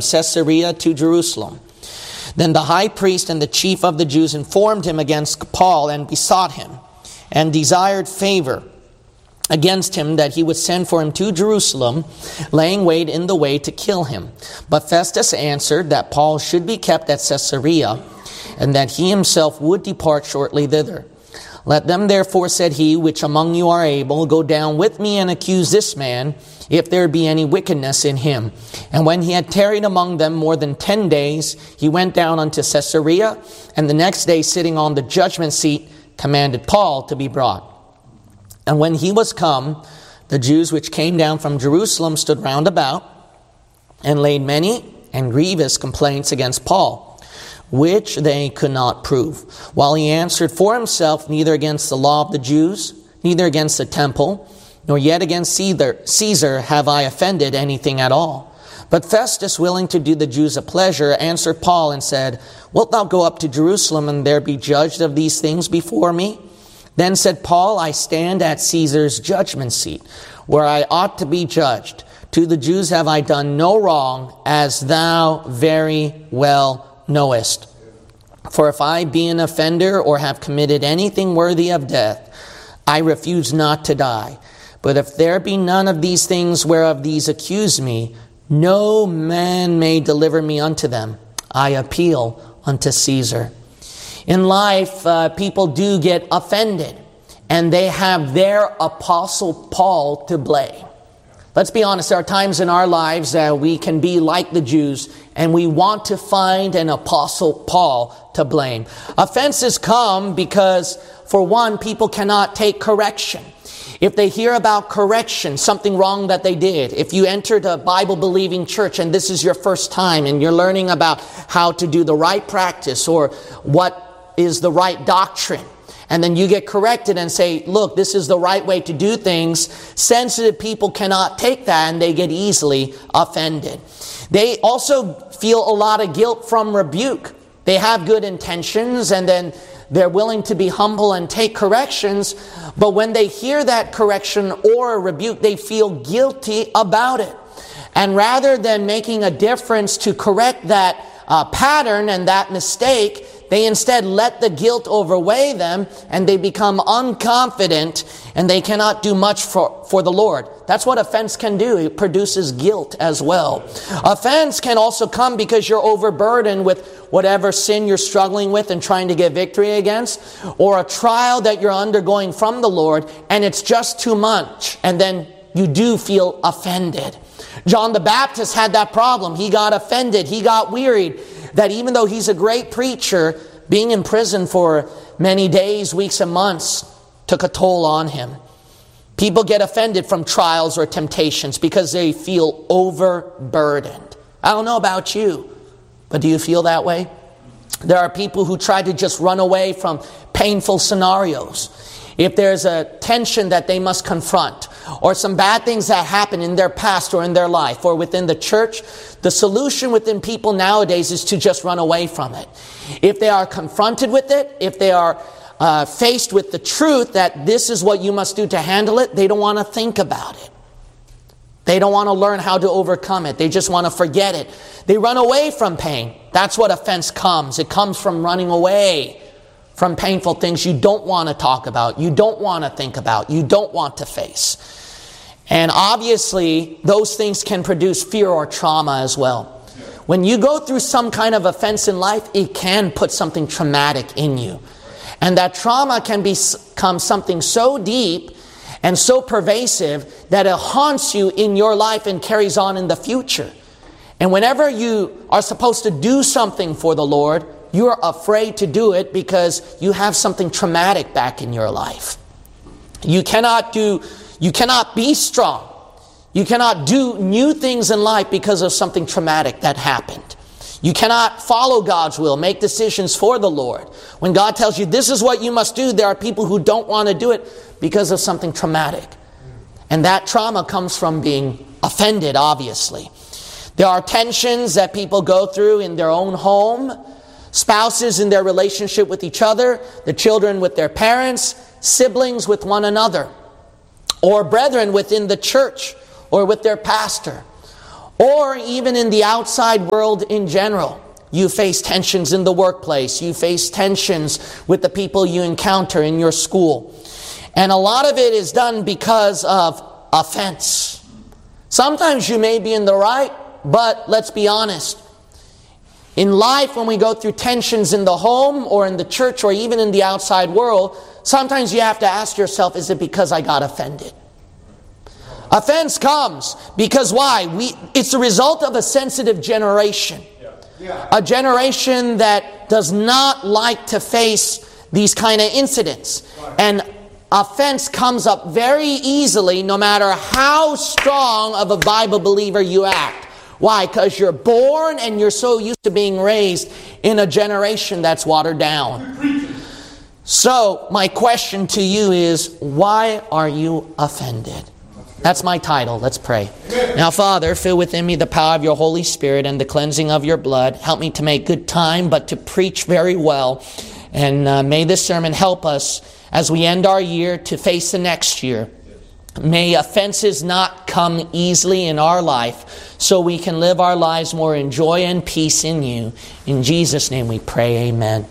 Caesarea to Jerusalem. Then the high priest and the chief of the Jews informed him against Paul and besought him, and desired favor against him that he would send for him to Jerusalem, laying wait in the way to kill him. But Festus answered that Paul should be kept at Caesarea, and that he himself would depart shortly thither. Let them therefore, said he, which among you are able, go down with me and accuse this man, if there be any wickedness in him. And when he had tarried among them more than 10 days, he went down unto Caesarea, and the next day, sitting on the judgment seat, commanded Paul to be brought. And when he was come, the Jews which came down from Jerusalem stood round about, and laid many and grievous complaints against Paul, which they could not prove. While he answered for himself, neither against the law of the Jews, neither against the temple, nor yet against Caesar have I offended anything at all. But Festus, willing to do the Jews a pleasure, answered Paul and said, Wilt thou go up to Jerusalem and there be judged of these things before me? Then said Paul, I stand at Caesar's judgment seat, where I ought to be judged. To the Jews have I done no wrong, as thou very well knowest. For if I be an offender or have committed anything worthy of death, I refuse not to die. But if there be none of these things whereof these accuse me, no man may deliver me unto them. I appeal unto Caesar. In life, people do get offended, and they have their Apostle Paul to blame. Let's be honest, there are times in our lives that we can be like the Jews, and we want to find an Apostle Paul to blame. Offenses come because, for one, people cannot take correction. If they hear about correction, something wrong that they did, if you entered a Bible-believing church and this is your first time and you're learning about how to do the right practice or what is the right doctrine, and then you get corrected and say, look, this is the right way to do things, sensitive people cannot take that and they get easily offended. They also feel a lot of guilt from rebuke. They have good intentions and then they're willing to be humble and take corrections, but when they hear that correction or a rebuke, they feel guilty about it. And rather than making a difference to correct that pattern and that mistake, they instead let the guilt overweigh them, and they become unconfident, and they cannot do much for the Lord. That's what offense can do. It produces guilt as well. Offense can also come because you're overburdened with whatever sin you're struggling with and trying to get victory against, or a trial that you're undergoing from the Lord, and it's just too much, and then you do feel offended. John the Baptist had that problem. He got offended. He got wearied. That even though he's a great preacher, being in prison for many days, weeks, and months took a toll on him. People get offended from trials or temptations because they feel overburdened. I don't know about you, but do you feel that way? There are people who try to just run away from painful scenarios. If there's a tension that they must confront, or some bad things that happen in their past or in their life or within the church, the solution within people nowadays is to just run away from it. If they are confronted with it, if they are faced with the truth that this is what you must do to handle it, they don't want to think about it. They don't want to learn how to overcome it. They just want to forget it. They run away from pain. That's what offense comes. It comes from running away from painful things you don't want to talk about, you don't want to think about, you don't want to face. And obviously, those things can produce fear or trauma as well. When you go through some kind of offense in life, it can put something traumatic in you. And that trauma can become something so deep and so pervasive that it haunts you in your life and carries on in the future. And whenever you are supposed to do something for the Lord, you are afraid to do it because you have something traumatic back in your life. You cannot be strong. You cannot do new things in life because of something traumatic that happened. You cannot follow God's will, make decisions for the Lord. When God tells you this is what you must do, there are people who don't want to do it because of something traumatic. And that trauma comes from being offended, obviously. There are tensions that people go through in their own home, spouses in their relationship with each other, the children with their parents, siblings with one another, or brethren within the church or with their pastor, or even in the outside world in general. You face tensions in the workplace. You face tensions with the people you encounter in your school. And a lot of it is done because of offense. Sometimes you may be in the right, but let's be honest. In life, when we go through tensions in the home or in the church or even in the outside world, sometimes you have to ask yourself, is it because I got offended? Offense comes because why? It's a result of a sensitive generation. A generation that does not like to face these kind of incidents. And offense comes up very easily no matter how strong of a Bible believer you act. Why? Because you're born and you're so used to being raised in a generation that's watered down. So, my question to you is, why are you offended? That's my title. Let's pray. Now, Father, fill within me the power of your Holy Spirit and the cleansing of your blood. Help me to make good time, but to preach very well. And may this sermon help us as we end our year to face the next year. May offenses not come easily in our life so we can live our lives more in joy and peace in you. In Jesus' name we pray, amen.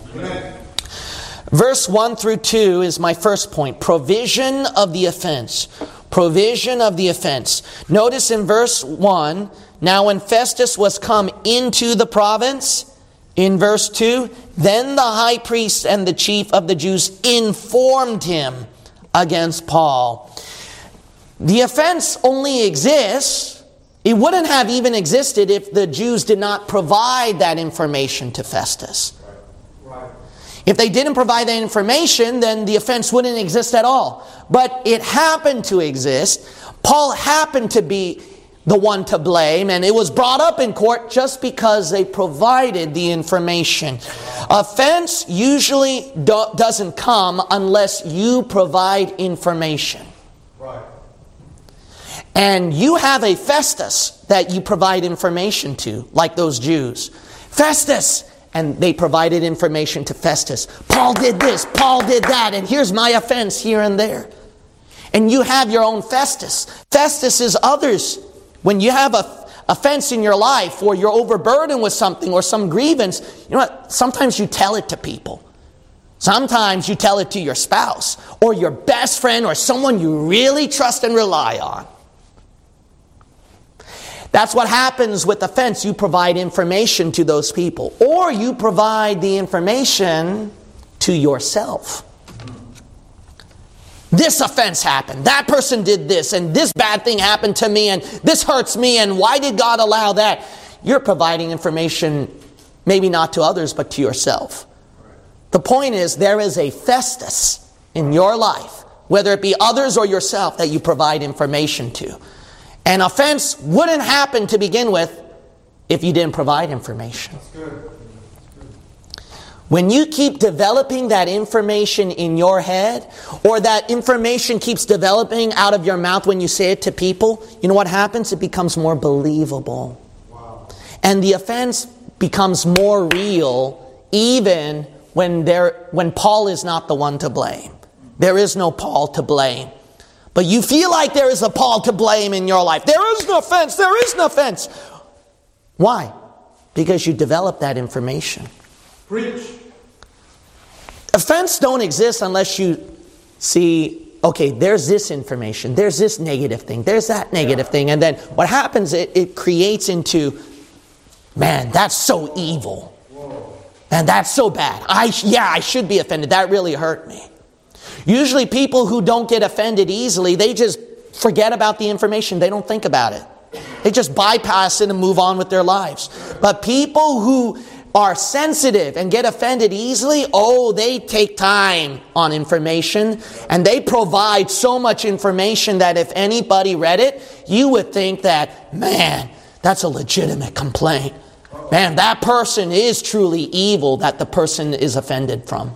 Verse 1 through 2 is my first point. Provision of the offense. Provision of the offense. Notice in verse 1, now when Festus was come into the province, in verse 2, then the high priest and the chief of the Jews informed him against Paul. The offense only exists, it wouldn't have even existed if the Jews did not provide that information to Festus. If they didn't provide that information, then the offense wouldn't exist at all. But it happened to exist. Paul happened to be the one to blame, and it was brought up in court just because they provided the information. Offense usually doesn't come unless you provide information. Right. And you have a Festus that you provide information to, like those Jews. Festus! And they provided information to Festus. Paul did this, Paul did that, and here's my offense here and there. And you have your own Festus. Festus is others. When you have a offense in your life, or you're overburdened with something, or some grievance, you know what? Sometimes you tell it to people. Sometimes you tell it to your spouse, or your best friend, or someone you really trust and rely on. That's what happens with offense. You provide information to those people. Or you provide the information to yourself. This offense happened. That person did this. And this bad thing happened to me. And this hurts me. And why did God allow that? You're providing information, maybe not to others, but to yourself. The point is, there is a Festus in your life, whether it be others or yourself, that you provide information to. An offense wouldn't happen to begin with if you didn't provide information. When you keep developing that information in your head, or that information keeps developing out of your mouth when you say it to people, you know what happens? It becomes more believable. Wow. And the offense becomes more real even when Paul is not the one to blame. There is no Paul to blame. But you feel like there is a Paul to blame in your life. There is no offense. There is no offense. Why? Because you develop that information. Preach. Offense don't exist unless you see, okay, there's this information. There's this negative thing. There's that negative thing. And then what happens, it creates into, man, that's so evil. And that's so bad. I should be offended. That really hurt me. Usually people who don't get offended easily, they just forget about the information. They don't think about it. They just bypass it and move on with their lives. But people who are sensitive and get offended easily, they take time on information. And they provide so much information that if anybody read it, you would think that, man, that's a legitimate complaint. Man, that person is truly evil that the person is offended from.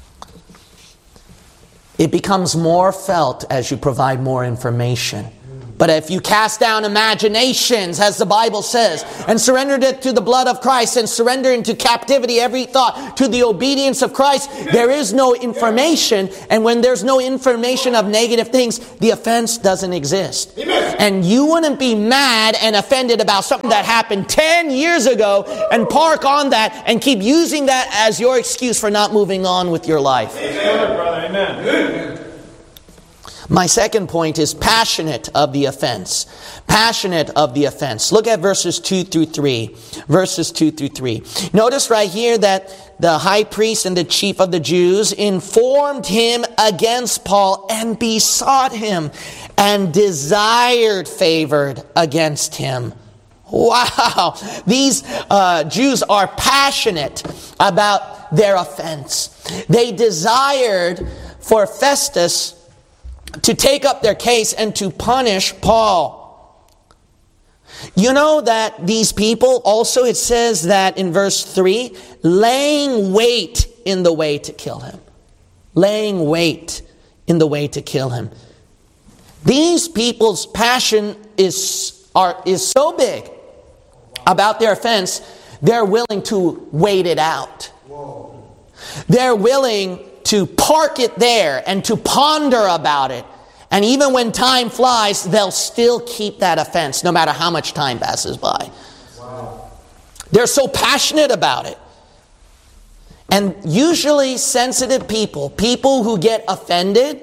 It becomes more felt as you provide more information. But if you cast down imaginations, as the Bible says, and surrendered it to the blood of Christ, and surrender into captivity every thought to the obedience of Christ, there is no information. And when there's no information of negative things, the offense doesn't exist. Amen. And you wouldn't be mad and offended about something that happened 10 years ago and park on that and keep using that as your excuse for not moving on with your life. Amen, brother. Amen. My second point is passionate of the offense. Passionate of the offense. Look at verses 2 through 3. Verses 2 through 3. Notice right here that the high priest and the chief of the Jews informed him against Paul and besought him and desired favor against him. Wow! These Jews are passionate about their offense. They desired for Festus to take up their case and to punish Paul. You know that these people also, it says that in verse 3, laying wait in the way to kill him. Laying wait in the way to kill him. These people's passion is so big about their offense, they're willing to wait it out. They're willing to park it there and to ponder about it. And even when time flies, they'll still keep that offense no matter how much time passes by. Wow. They're so passionate about it. And usually sensitive people who get offended,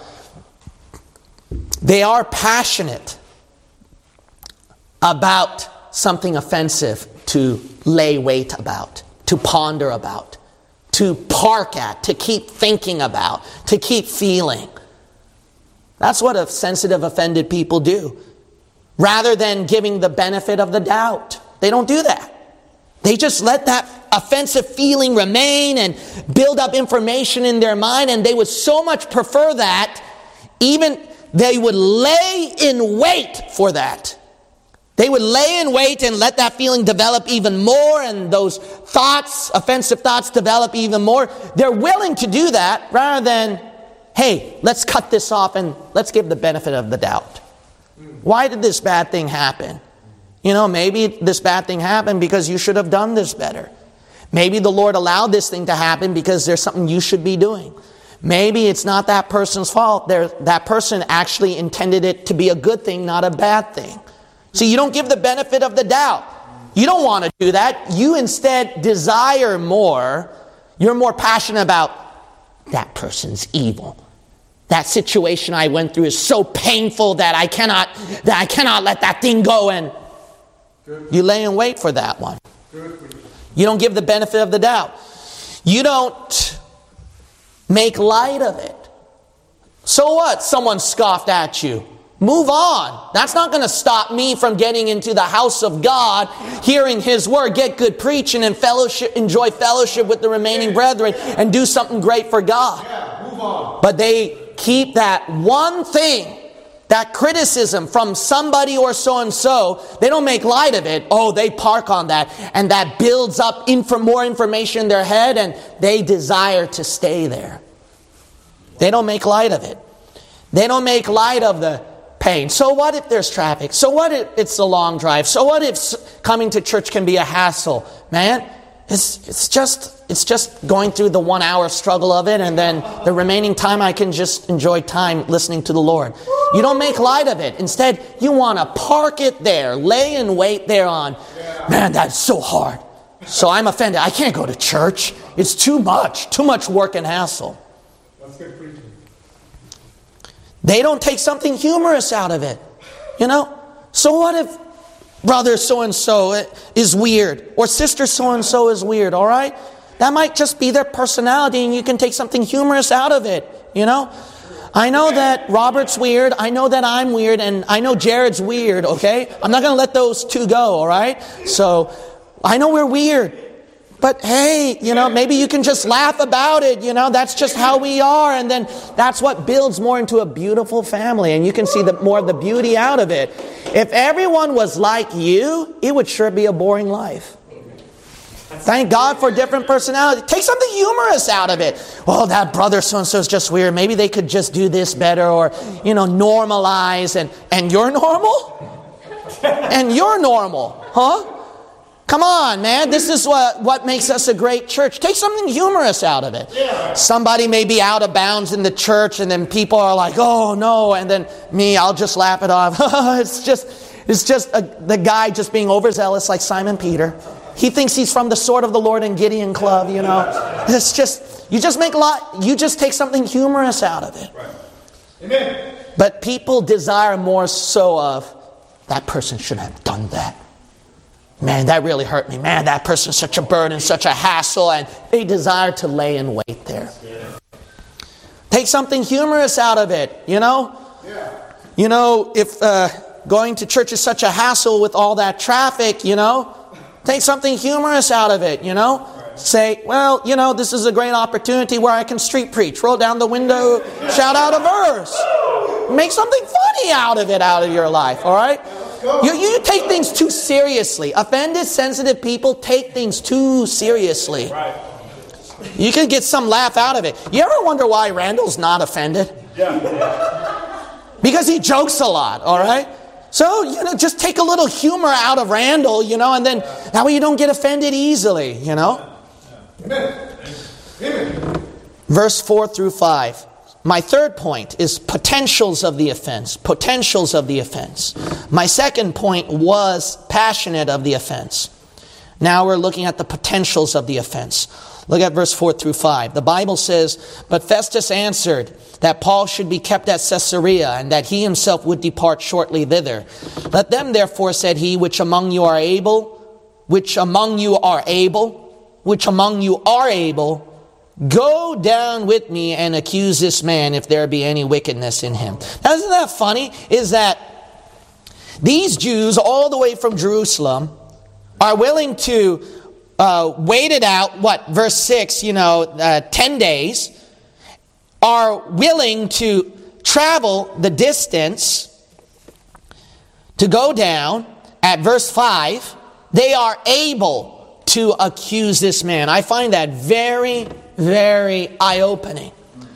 they are passionate about something offensive to lay wait about, to ponder about, to park at, to keep thinking about, to keep feeling. That's what sensitive, offended people do. Rather than giving the benefit of the doubt. They don't do that. They just let that offensive feeling remain and build up information in their mind, and they would so much prefer that, even they would lay in wait for that. They would lay in wait and let that feeling develop even more, and those thoughts, offensive thoughts, develop even more. They're willing to do that rather than, hey, let's cut this off and let's give the benefit of the doubt. Why did this bad thing happen? You know, maybe this bad thing happened because you should have done this better. Maybe the Lord allowed this thing to happen because there's something you should be doing. Maybe it's not that person's fault. That person actually intended it to be a good thing, not a bad thing. So you don't give the benefit of the doubt. You don't want to do that. You instead desire more. You're more passionate about that person's evil. That situation I went through is so painful that I cannot let that thing go, and you lay in wait for that one. You don't give the benefit of the doubt. You don't make light of it. So what? Someone scoffed at you. Move on. That's not going to stop me from getting into the house of God, hearing His Word, get good preaching, and fellowship, enjoy fellowship with the remaining brethren, and do something great for God. Yeah, move on. But they keep that one thing, that criticism from somebody or so-and-so, they don't make light of it. Oh, they park on that, and that builds up more information in their head, and they desire to stay there. They don't make light of it. They don't make light of the pain. So what if there's traffic? So what if it's a long drive? So what if coming to church can be a hassle? Man, it's just going through the 1 hour struggle of it, and then the remaining time I can just enjoy time listening to the Lord. You don't make light of it. Instead, you want to park it there, lay in wait there on, man, that's so hard. So I'm offended. I can't go to church. It's too much work and hassle. That's good preaching. They don't take something humorous out of it. You know? So what if brother so-and-so is weird, or sister so-and-so is weird, all right? That might just be their personality, and you can take something humorous out of it, you know? I know that Robert's weird, I know that I'm weird, and I know Jared's weird, okay? I'm not going to let those two go, all right? So, I know we're weird. But hey, you know, maybe you can just laugh about it, you know, that's just how we are. And then that's what builds more into a beautiful family. And you can see more of the beauty out of it. If everyone was like you, it would sure be a boring life. Thank God for different personality. Take something humorous out of it. Well, that brother so-and-so is just weird. Maybe they could just do this better, or, normalize. And you're normal? And you're normal, huh? Come on, man. This is what makes us a great church. Take something humorous out of it. Yeah. Somebody may be out of bounds in the church, and then people are like, oh, no. And then I'll just laugh it off. It's just the guy just being overzealous like Simon Peter. He thinks he's from the Sword of the Lord and Gideon Club, It's just, you just take something humorous out of it. Right. Amen. But people desire more so of, that person shouldn't have done that. Man, that really hurt me. Man, that person's such a burden, such a hassle. And they desire to lay in wait there. Take something humorous out of it, Yeah. If going to church is such a hassle with all that traffic, take something humorous out of it, Say, well, this is a great opportunity where I can street preach. Roll down the window, shout out a verse. Make something funny out of your life, all right? You take things too seriously. Offended, sensitive people take things too seriously. You can get some laugh out of it. You ever wonder why Randall's not offended? Yeah. Because he jokes a lot, all right? So, just take a little humor out of Randall, and then that way you don't get offended easily, Amen. Verse 4 through 5. My third point is potentials of the offense. Potentials of the offense. My second point was passionate of the offense. Now we're looking at the potentials of the offense. Look at verse 4 through 5. The Bible says, but Festus answered that Paul should be kept at Caesarea, and that he himself would depart shortly thither. Let them therefore, said he, which among you are able, go down with me and accuse this man if there be any wickedness in him. Now, isn't that funny? Is that these Jews all the way from Jerusalem are willing to wait it out, verse 6, 10 days, are willing to travel the distance to go down. At verse 5, they are able to accuse this man. I find that very, very eye-opening.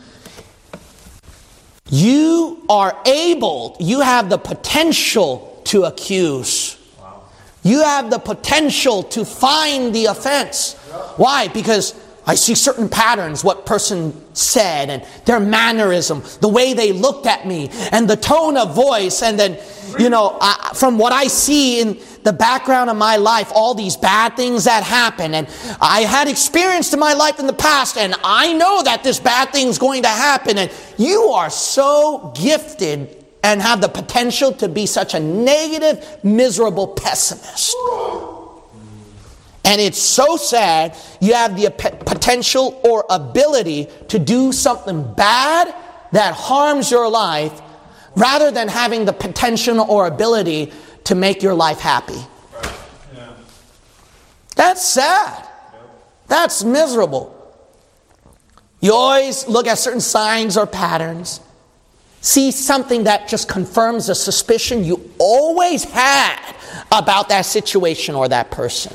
You have the potential to accuse. You have the potential to find the offense. Why? Because I see certain patterns, what person said, and their mannerism, the way they looked at me, and the tone of voice, and then, from what I see in the background of my life, all these bad things that happen, and I had experienced in my life in the past, and I know that this bad thing's going to happen, and you are so gifted and have the potential to be such a negative, miserable pessimist. And it's so sad. You have the potential or ability to do something bad that harms your life, rather than having the potential or ability to make your life happy. Right. Yeah. That's sad. That's miserable. You always look at certain signs or patterns, see something that just confirms a suspicion you always had about that situation or that person.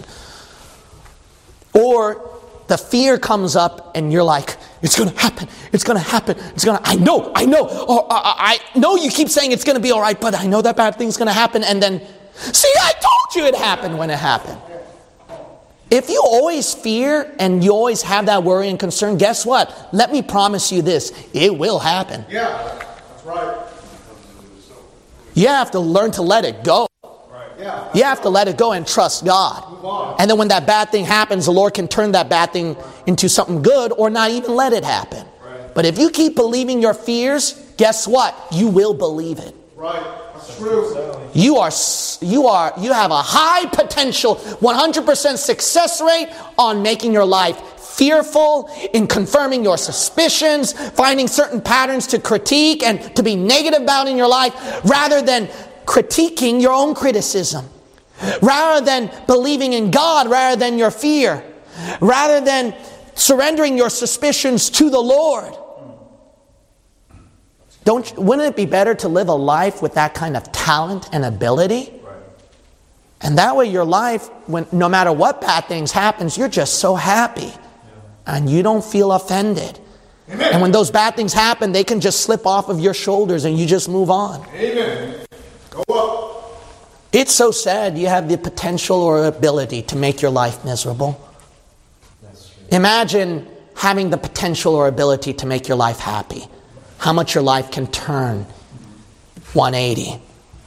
Or the fear comes up and you're like, it's going to happen. I know. I know you keep saying it's going to be all right, but I know that bad thing's going to happen. And then, see, I told you it happened when it happened. If you always fear and you always have that worry and concern, guess what? Let me promise you this. It will happen. Yeah, that's right. You have to learn to let it go. Yeah. You have to let it go and trust God. And then when that bad thing happens, the Lord can turn that bad thing into something good, or not even let it happen. Right. But if you keep believing your fears, guess what? You will believe it. Right. That's true. You have a high potential, 100% success rate on making your life fearful, in confirming your suspicions, finding certain patterns to critique and to be negative about in your life, rather than critiquing your own criticism, rather than believing in God, rather than your fear, rather than surrendering your suspicions to the Lord. Wouldn't it be better to live a life with that kind of talent and ability? And that way your life, no matter what bad things happens, you're just so happy. And you don't feel offended. Amen. And when those bad things happen, they can just slip off of your shoulders and you just move on. Amen. Go up. It's so sad you have the potential or ability to make your life miserable. Imagine having the potential or ability to make your life happy. How much your life can turn 180.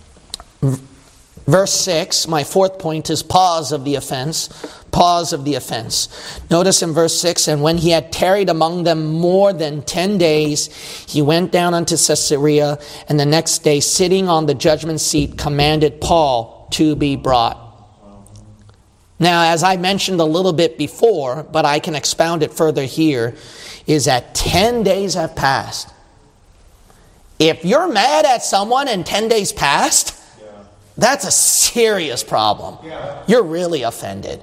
Verse 6, my fourth point is pause of the offense. Pause of the offense. Notice in verse 6, and when he had tarried among them more than 10 days, he went down unto Caesarea, and the next day, sitting on the judgment seat, commanded Paul to be brought. Now, as I mentioned a little bit before, but I can expound it further here, is that 10 days have passed. If you're mad at someone and 10 days passed, that's a serious problem. You're really offended.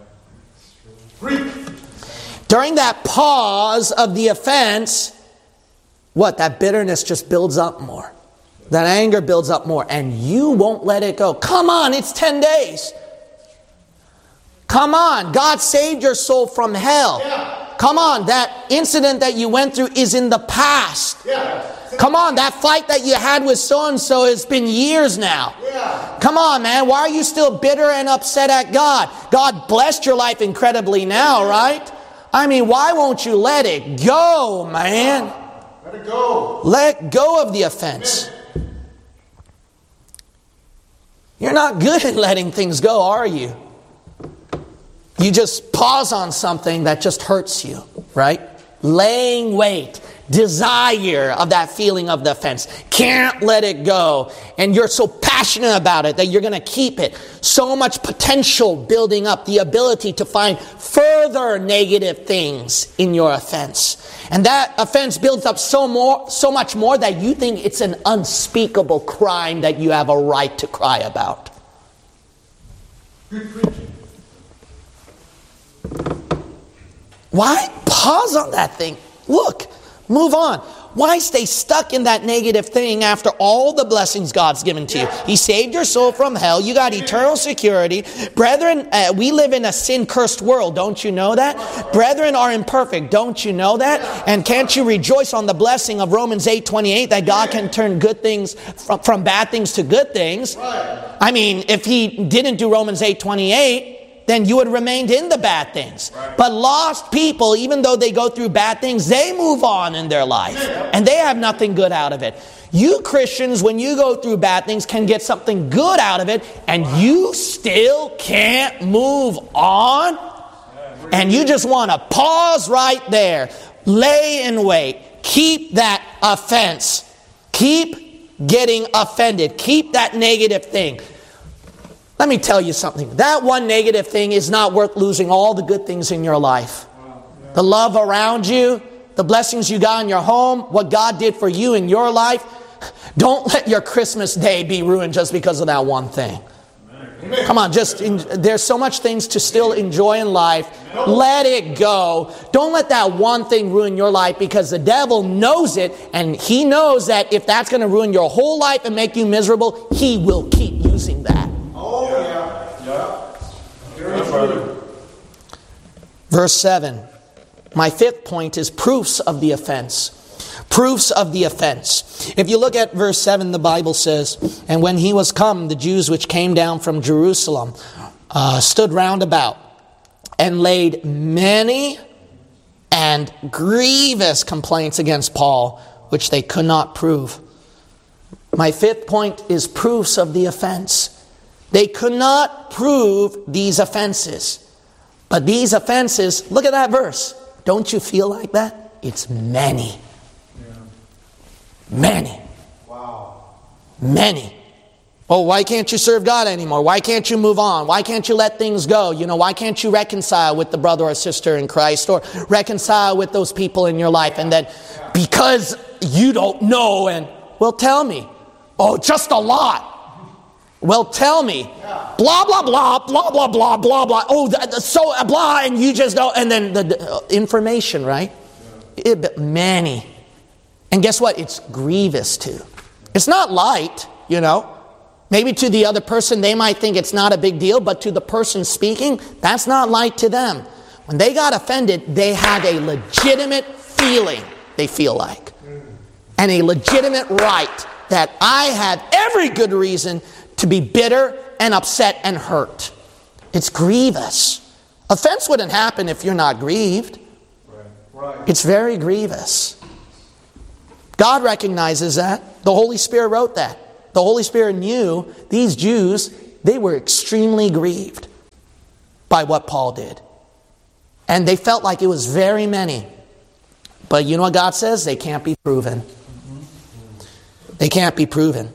During that pause of the offense, that bitterness just builds up more. That anger builds up more, and you won't let it go. Come on, it's 10 days. Come on, God saved your soul from hell. Come on, that incident that you went through is in the past. Come on, that fight that you had with so-and-so has been years now. Come on, man, why are you still bitter and upset at God? God blessed your life incredibly now, right? I mean, why won't you let it go, man? Let it go. Let go of the offense. You're not good at letting things go, are you? You just pause on something that just hurts you, right? Laying wait, desire of that feeling of the offense. Can't let it go. And you're so passionate about it that you're going to keep it. So much potential building up, the ability to find further negative things in your offense. And that offense builds up so much more that you think it's an unspeakable crime that you have a right to cry about. Good preaching. Why pause on that thing? Look, move on. Why stay stuck in that negative thing after all the blessings God's given to you? He saved your soul from hell. You got eternal security. Brethren, we live in a sin-cursed world. Don't you know that? Brethren are imperfect. Don't you know that? And can't you rejoice on the blessing of Romans 8:28 that God can turn good things from bad things to good things? I mean, if he didn't do Romans 8:28, then you would have remained in the bad things. But lost people, even though they go through bad things, they move on in their life. And they have nothing good out of it. You Christians, when you go through bad things, can get something good out of it, and you still can't move on. And you just want to pause right there. Lay in wait. Keep that offense. Keep getting offended. Keep that negative thing. Let me tell you something. That one negative thing is not worth losing all the good things in your life. The love around you, the blessings you got in your home, what God did for you in your life. Don't let your Christmas day be ruined just because of that one thing. Come on, there's so much things to still enjoy in life. Let it go. Don't let that one thing ruin your life, because the devil knows it, and he knows that if that's going to ruin your whole life and make you miserable, he will keep using that. Oh, yeah. Very true. Verse 7. My fifth point is proofs of the offense. Proofs of the offense. If you look at verse 7, the Bible says, and when he was come, the Jews which came down from Jerusalem stood round about and laid many and grievous complaints against Paul, which they could not prove. My fifth point is proofs of the offense. They could not prove these offenses. But these offenses, look at that verse. Don't you feel like that? It's many. Many. Wow. Many. Oh, why can't you serve God anymore? Why can't you move on? Why can't you let things go? Why can't you reconcile with the brother or sister in Christ, or reconcile with those people in your life? And then because you don't know, and well, tell me. Oh, just a lot. Well, tell me. Blah, blah, blah, blah, blah, blah, blah, blah. Oh, so blah, and you just know. And then the information, right? Many. And guess what? It's grievous too. It's not light, Maybe to the other person, they might think it's not a big deal, but to the person speaking, that's not light to them. When they got offended, they had a legitimate feeling, they feel like, and a legitimate right that I have every good reason to be bitter and upset and hurt. It's grievous. Offense wouldn't happen if you're not grieved. Right. It's very grievous. God recognizes that. The Holy Spirit wrote that. The Holy Spirit knew these Jews, they were extremely grieved by what Paul did. And they felt like it was very many. But you know what God says? They can't be proven. They can't be proven.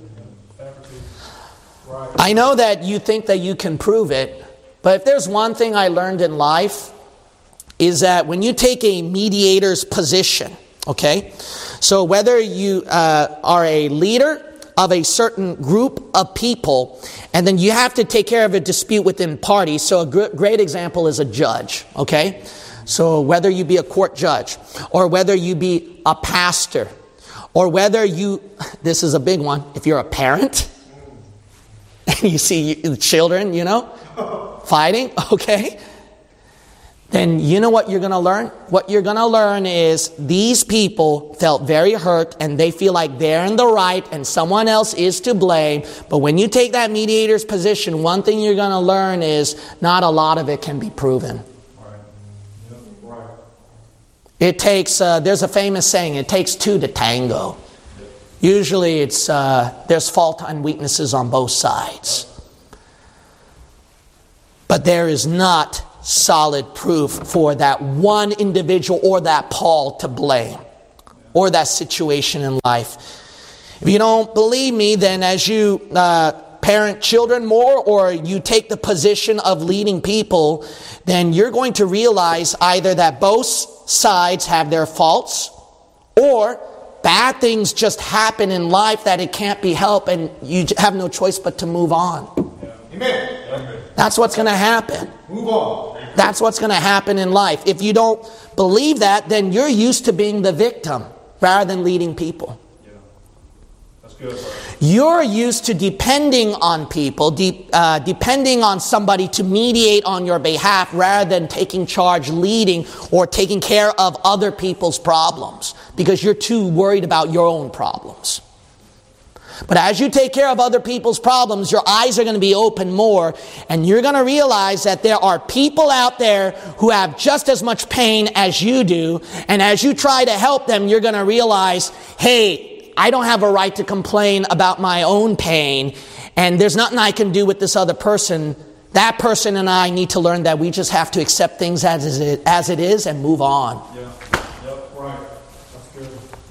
I know that you think that you can prove it, but if there's one thing I learned in life, is that when you take a mediator's position, okay? So whether you are a leader of a certain group of people, and then you have to take care of a dispute within parties. So a great example is a judge, okay? So whether you be a court judge, or whether you be a pastor, or whether you, this is a big one, if you're a parent, and you see the children, fighting, okay? Then you know what you're going to learn? What you're going to learn is these people felt very hurt and they feel like they're in the right and someone else is to blame. But when you take that mediator's position, one thing you're going to learn is not a lot of it can be proven. Right. It takes, there's a famous saying, it takes two to tango. Usually it's there's fault and weaknesses on both sides. But there is not solid proof for that one individual or that Paul to blame or that situation in life. If you don't believe me, then as you parent children more or you take the position of leading people, then you're going to realize either that both sides have their faults or bad things just happen in life that it can't be helped and you have no choice but to move on. Amen. That's what's going to happen. Move on. That's what's going to happen in life. If you don't believe that, then you're used to being the victim rather than leading people. Yeah. That's good. You're used to depending on people, depending on somebody to mediate on your behalf rather than taking charge, leading, or taking care of other people's problems because you're too worried about your own problems. But as you take care of other people's problems, your eyes are going to be open more, and you're going to realize that there are people out there who have just as much pain as you do, and as you try to help them, you're going to realize, hey, I don't have a right to complain about my own pain, and there's nothing I can do with this other person. That person and I need to learn that we just have to accept things as it is and move on. Yeah. Yep. Right. That's good.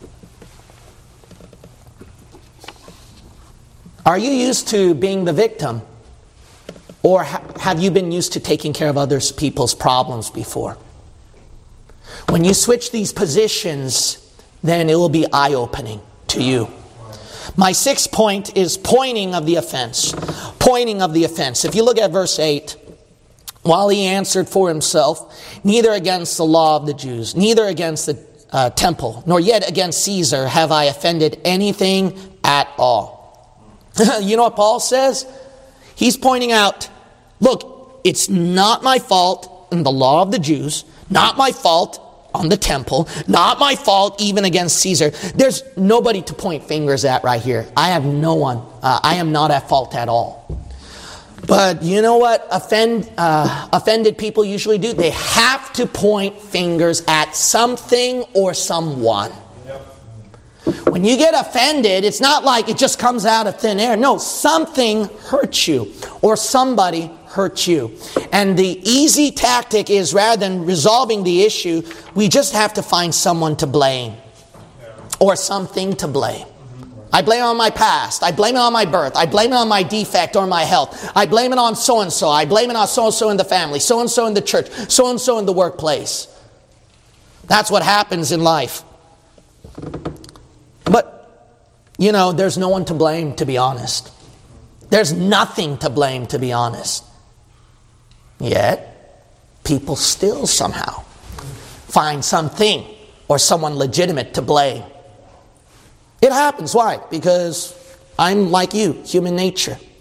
Are you used to being the victim? Or have you been used to taking care of other people's problems before? When you switch these positions, then it will be eye-opening to you. My sixth point is pointing of the offense. Pointing of the offense. If you look at verse 8, while he answered for himself, neither against the law of the Jews, neither against the temple, nor yet against Caesar have I offended anything at all. You know what Paul says? He's pointing out, look, it's not my fault in the law of the Jews, not my fault on the temple, not my fault even against Caesar. There's nobody to point fingers at right here. I have no one. I am not at fault at all. But you know what offended people usually do? They have to point fingers at something or someone. When you get offended, it's not like it just comes out of thin air. No, something hurts you or somebody hurt you. And the easy tactic is rather than resolving the issue, we just have to find someone to blame or something to blame. I blame it on my past. I blame it on my birth. I blame it on my defect or my health. I blame it on so-and-so. I blame it on so-and-so in the family, so-and-so in the church, so-and-so in the workplace. That's what happens in life. But, you know, there's no one to blame, to be honest. There's nothing to blame, to be honest. Yet, people still somehow find something or someone legitimate to blame. It happens. Why? Because I'm like you, human nature.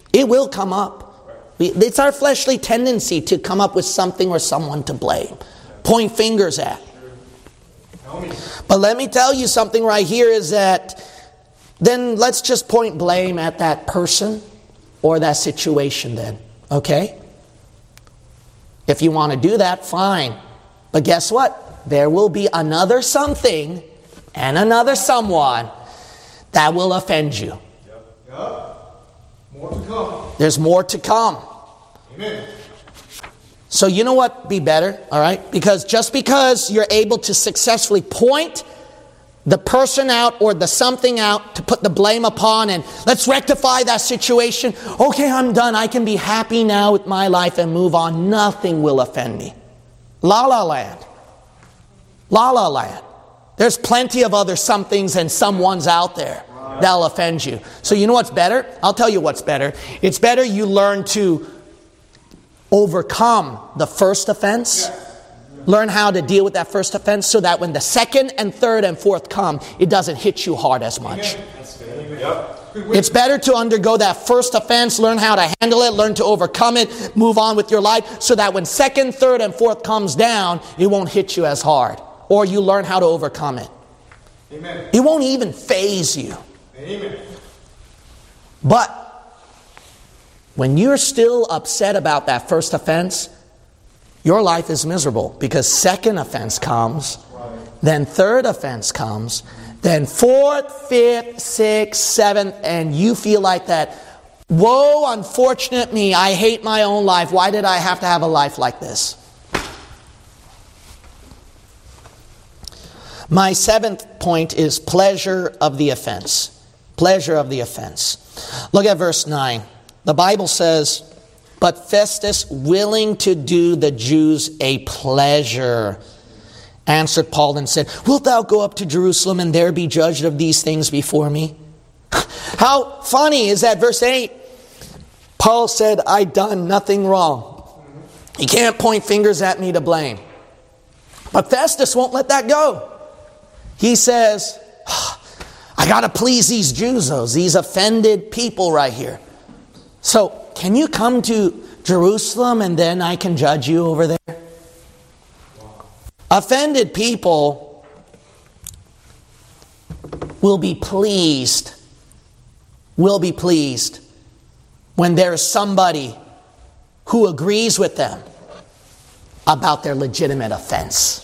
It will come up. It's our fleshly tendency to come up with something or someone to blame, point fingers at. But let me tell you something right here is that then let's just point blame at that person or that situation then, okay? If you want to do that, fine. But guess what? There will be another something and another someone that will offend you. More to come. There's more to come. Amen. So you know what? Be better, all right? Because just because you're able to successfully point the person out or the something out to put the blame upon and let's rectify that situation. Okay, I'm done. I can be happy now with my life and move on. Nothing will offend me. La la land. La la land. There's plenty of other somethings and someones out there that'll offend you. So you know what's better? I'll tell you what's better. It's better you learn to overcome the first offense. Learn how to deal with that first offense so that when the second and third and fourth come, it doesn't hit you hard as much. It's better to undergo that first offense, learn how to handle it, learn to overcome it, move on with your life so that when second, third, and fourth comes down, it won't hit you as hard. Or you learn how to overcome it. Amen. It won't even faze you. Amen. But when you're still upset about that first offense, your life is miserable because second offense comes, then third offense comes, then fourth, fifth, sixth, seventh, and you feel like that, woe, unfortunate me, I hate my own life. Why did I have to have a life like this? My seventh point is pleasure of the offense. Pleasure of the offense. Look at verse 9. The Bible says, but Festus, willing to do the Jews a pleasure, answered Paul and said, wilt thou go up to Jerusalem and there be judged of these things before me? How funny is that verse 8? Paul said, I done nothing wrong. You can't point fingers at me to blame. But Festus won't let that go. He says, I got to please these Jews, these offended people right here. So, can you come to Jerusalem and then I can judge you over there? Offended people will be pleased when there's somebody who agrees with them about their legitimate offense.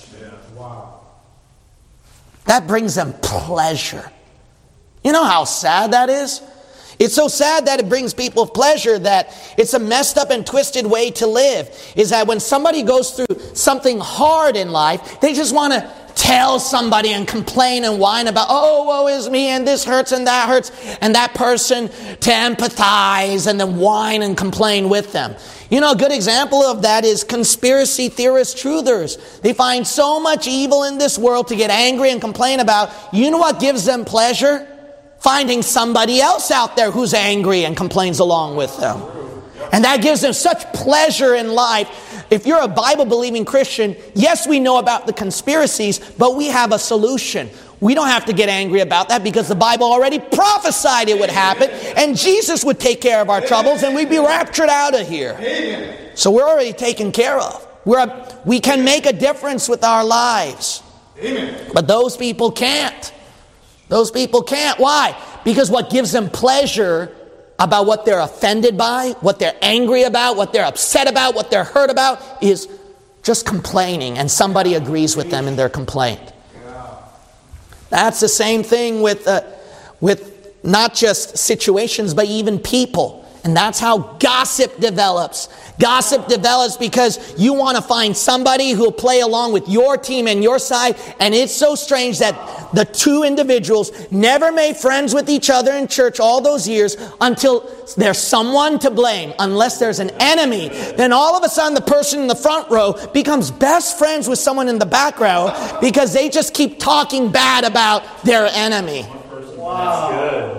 That brings them pleasure. You know how sad that is? It's so sad that it brings people pleasure that it's a messed up and twisted way to live. Is that when somebody goes through something hard in life, they just want to tell somebody and complain and whine about, oh, woe is me, and this hurts and that hurts, and that person to empathize and then whine and complain with them. You know, a good example of that is conspiracy theorist truthers. They find so much evil in this world to get angry and complain about. You know what gives them pleasure? Finding somebody else out there who's angry and complains along with them. And that gives them such pleasure in life. If you're a Bible-believing Christian, yes, we know about the conspiracies, but we have a solution. We don't have to get angry about that because the Bible already prophesied it would happen, and Jesus would take care of our troubles, and we'd be raptured out of here. So we're already taken care of. We can make a difference with our lives. But those people can't. Those people can't. Why? Because what gives them pleasure about what they're offended by, what they're angry about, what they're upset about, what they're hurt about, is just complaining, and somebody agrees with them in their complaint. That's the same thing with not just situations, but even people. And that's how gossip develops. Gossip develops because you want to find somebody who will play along with your team and your side. And it's so strange that the two individuals never made friends with each other in church all those years until there's someone to blame. Unless there's an enemy, then all of a sudden the person in the front row becomes best friends with someone in the back row because they just keep talking bad about their enemy. Wow. That's good.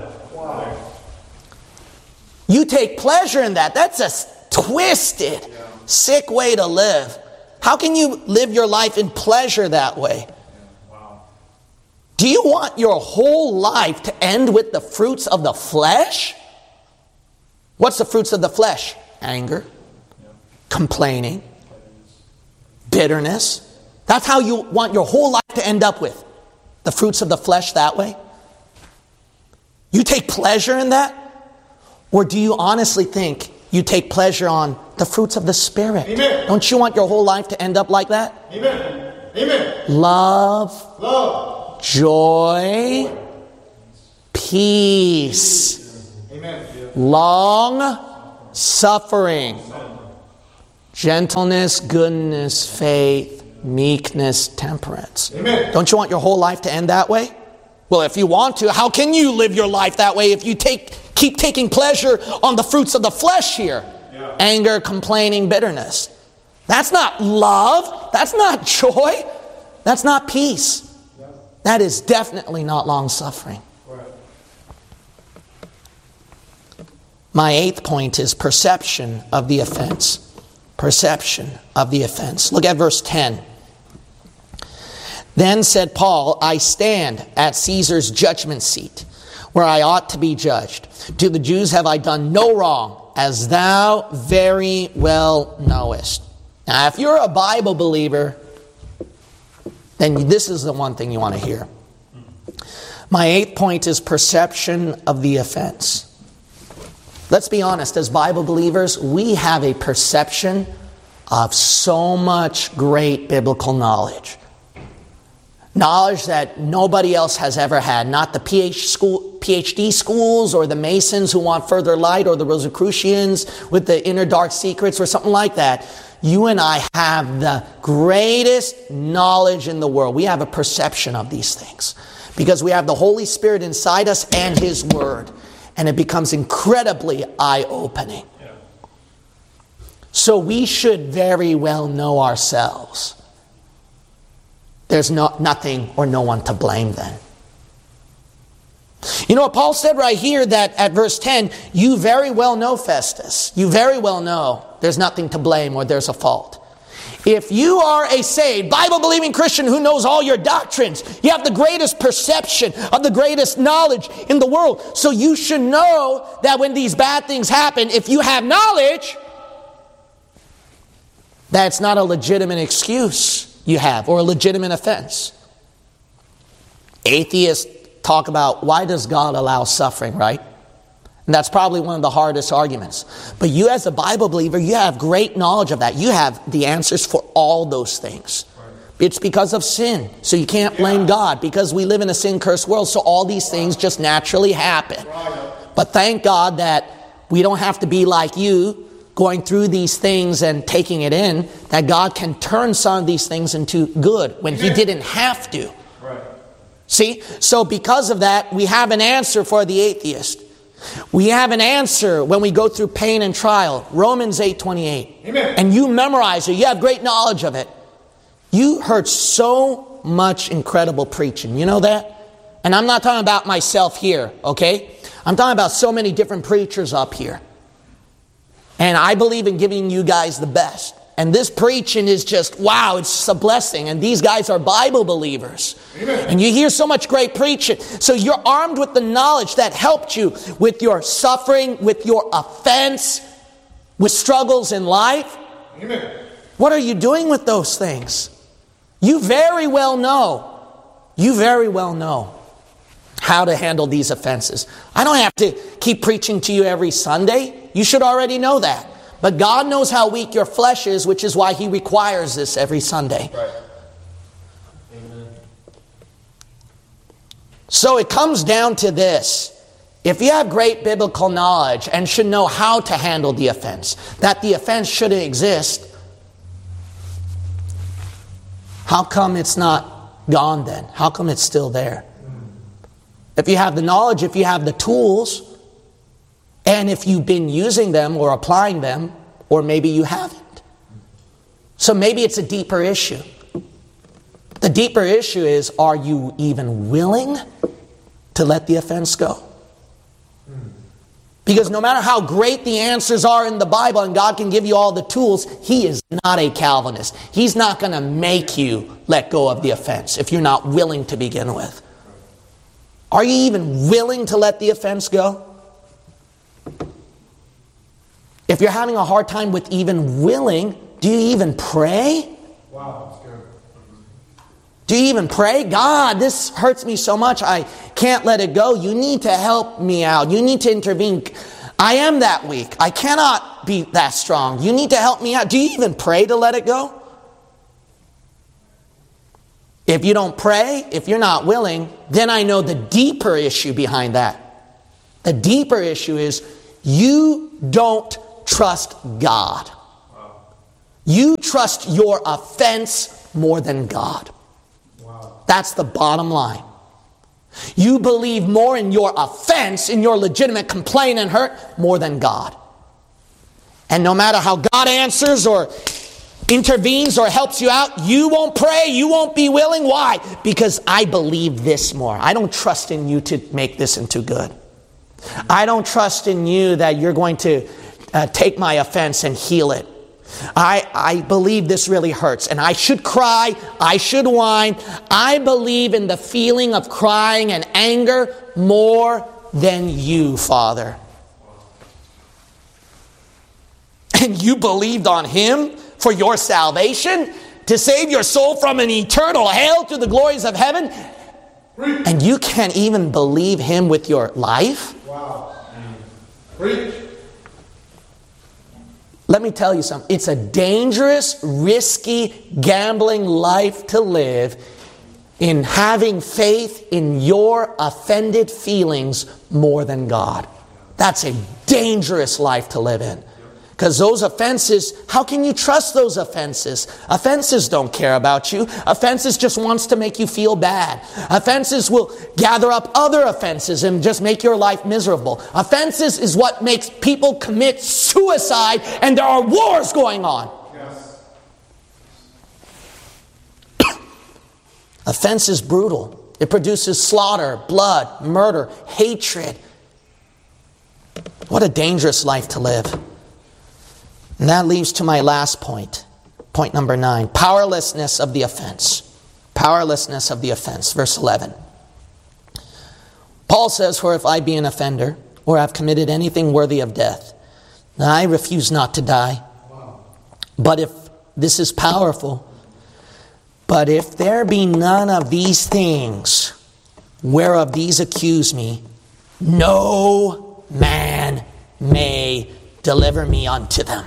You take pleasure in that. That's a twisted, sick way to live. How can you live your life in pleasure that way? Do you want your whole life to end with the fruits of the flesh? What's the fruits of the flesh? Anger, complaining, bitterness. That's how you want your whole life to end up with. The fruits of the flesh that way. You take pleasure in that? Or do you honestly think you take pleasure on the fruits of the Spirit? Amen. Don't you want your whole life to end up like that? Amen. Amen. Love, joy, peace, Amen. long suffering, gentleness, goodness, faith, meekness, temperance. Amen. Don't you want your whole life to end that way? Well, if you want to, how can you live your life that way if you keep taking pleasure on the fruits of the flesh here? Yeah. Anger, complaining, bitterness. That's not love. That's not joy. That's not peace. Yeah. That is definitely not long-suffering. Right. My 8th point is perception of the offense. Perception of the offense. Look at verse 10. Then said Paul, I stand at Caesar's judgment seat, where I ought to be judged. To the Jews have I done no wrong, as thou very well knowest. Now, if you're a Bible believer, then this is the one thing you want to hear. My 8th point is perception of the offense. Let's be honest, as Bible believers, we have a perception of so much great biblical knowledge. Knowledge that nobody else has ever had. Not the PhD schools or the Masons who want further light or the Rosicrucians with the inner dark secrets or something like that. You and I have the greatest knowledge in the world. We have a perception of these things because we have the Holy Spirit inside us and His Word. And it becomes incredibly eye-opening. Yeah. So we should very well know ourselves. There's nothing or no one to blame then. You know what Paul said right here that at verse 10, you very well know, Festus. You very well know there's nothing to blame or there's a fault. If you are a saved, Bible-believing Christian who knows all your doctrines, you have the greatest perception of the greatest knowledge in the world. So you should know that when these bad things happen, if you have knowledge, that's not a legitimate excuse you have or a legitimate offense. Atheists talk about why does God allow suffering, right? And that's probably one of the hardest arguments. But you as a Bible believer, you have great knowledge of that. You have the answers for all those things. It's because of sin. So you can't blame God because we live in a sin-cursed world. So all these things just naturally happen. But thank God that we don't have to be like you going through these things and taking it in. That God can turn some of these things into good when He didn't have to. See? So because of that, we have an answer for the atheist. We have an answer when we go through pain and trial. Romans 8:28. Amen. And you memorize it. You have great knowledge of it. You heard so much incredible preaching. You know that? And I'm not talking about myself here, okay? I'm talking about so many different preachers up here. And I believe in giving you guys the best. And this preaching is just, wow, it's just a blessing. And these guys are Bible believers. Amen. And you hear so much great preaching. So you're armed with the knowledge that helped you with your suffering, with your offense, with struggles in life. Amen. What are you doing with those things? You very well know. You very well know how to handle these offenses. I don't have to keep preaching to you every Sunday. You should already know that. But God knows how weak your flesh is, which is why He requires this every Sunday. Right. Amen. So it comes down to this. If you have great biblical knowledge and should know how to handle the offense, that the offense shouldn't exist, how come it's not gone then? How come it's still there? If you have the knowledge, if you have the tools, and if you've been using them or applying them, or maybe you haven't. So maybe it's a deeper issue. The deeper issue is, are you even willing to let the offense go? Because no matter how great the answers are in the Bible and God can give you all the tools, He is not a Calvinist. He's not going to make you let go of the offense if you're not willing to begin with. Are you even willing to let the offense go? If you're having a hard time with even willing, do you even pray? Wow, that's good. Do you even pray? God, this hurts me so much. I can't let it go. You need to help me out. You need to intervene. I am that weak. I cannot be that strong. You need to help me out. Do you even pray to let it go? If you don't pray, if you're not willing, then I know the deeper issue behind that. The deeper issue is you don't trust God. You trust your offense more than God. Wow. That's the bottom line. You believe more in your offense, in your legitimate complaint and hurt, more than God. And no matter how God answers or intervenes or helps you out, you won't pray, you won't be willing. Why? Because I believe this more. I don't trust in you to make this into good. I don't trust in you that you're going to take my offense and heal it. I believe this really hurts, and I should cry, I should whine. I believe in the feeling of crying and anger more than you, Father. And you believed on Him for your salvation, to save your soul from an eternal hell to the glories of heaven, and you can't even believe Him with your life? Wow. Preach. Let me tell you something. It's a dangerous, risky, gambling life to live in having faith in your offended feelings more than God. That's a dangerous life to live in. Because those offenses, how can you trust those offenses? Offenses don't care about you. Offenses just wants to make you feel bad. Offenses will gather up other offenses and just make your life miserable. Offenses is what makes people commit suicide, and there are wars going on. Yes. Offense is brutal. It produces slaughter, blood, murder, hatred. What a dangerous life to live. And that leads to my last point. Point number 9. Powerlessness of the offense. Powerlessness of the offense. Verse 11. Paul says, "For if I be an offender, or have committed anything worthy of death, then I refuse not to die. Wow. But if," this is powerful, "but if there be none of these things whereof these accuse me, no man may deliver me unto them."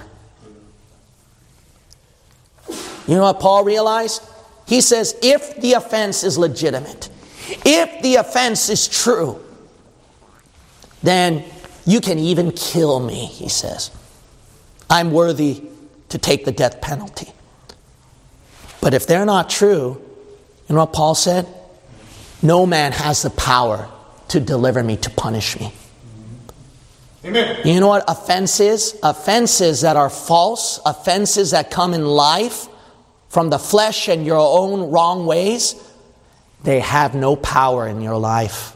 You know what Paul realized? He says, if the offense is legitimate, if the offense is true, then you can even kill me, he says. I'm worthy to take the death penalty. But if they're not true, you know what Paul said? No man has the power to deliver me, to punish me. Amen. You know what offense is? Offenses that are false, offenses that come in life from the flesh and your own wrong ways, they have no power in your life.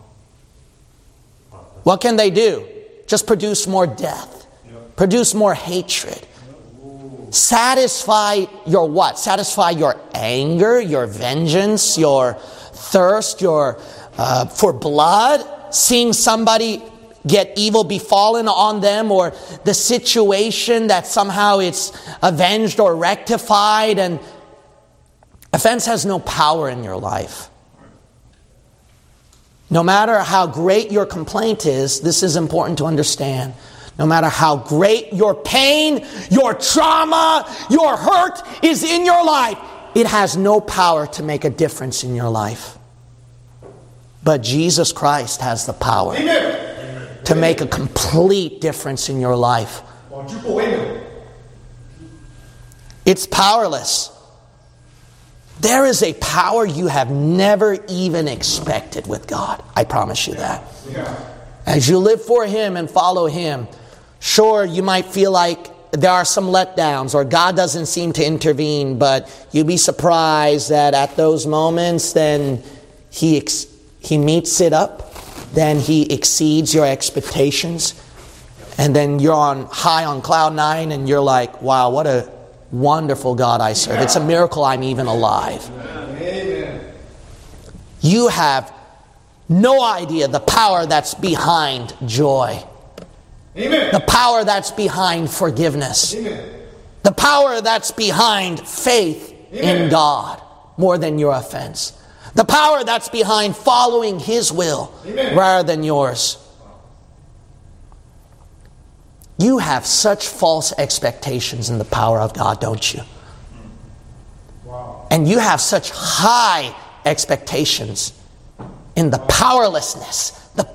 What can they do? Just produce more death. Produce more hatred. Satisfy your what? Satisfy your anger, your vengeance, your thirst, your for blood. Seeing somebody get evil befallen on them, or the situation that somehow it's avenged or rectified. And offense has no power in your life. No matter how great your complaint is, this is important to understand. No matter how great your pain, your trauma, your hurt is in your life, it has no power to make a difference in your life. But Jesus Christ has the power. Amen. To make a complete difference in your life. It's powerless. There is a power you have never even expected with God. I promise you that. Yeah. As you live for Him and follow Him, sure, you might feel like there are some letdowns or God doesn't seem to intervene, but you'd be surprised that at those moments, then He meets it up. Then He exceeds your expectations. And then you're high on cloud 9 and you're like, wow, what a wonderful God I serve. It's a miracle I'm even alive. Amen. You have no idea the power that's behind joy. Amen. The power that's behind forgiveness. Amen. The power that's behind faith in God more than your offense. The power that's behind following His will rather than yours. You have such false expectations in the power of God, don't you? Wow. And you have such high expectations in the powerlessness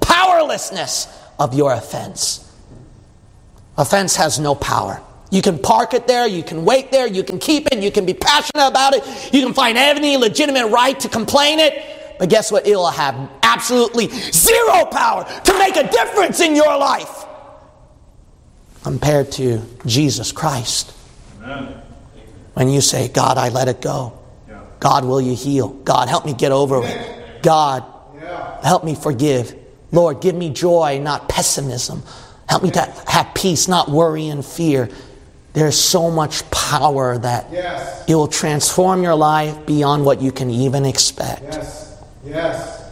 of your offense. Offense has no power. You can park it there, you can wait there, you can keep it, you can be passionate about it, you can find any legitimate right to complain it, but guess what? It will have absolutely zero power to make a difference in your life compared to Jesus Christ. Amen. When you say, God, I let it go. Yeah. God, will you heal? God, help me get over it. God, help me forgive. Lord, give me joy, not pessimism. Help me to have peace, not worry and fear. There's so much power that it will transform your life beyond what you can even expect. Yes. Yes.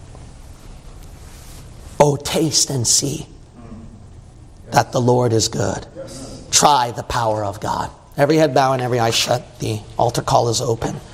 Oh, taste and see that the Lord is good. Try the power of God. Every head bow and every eye shut. The altar call is open.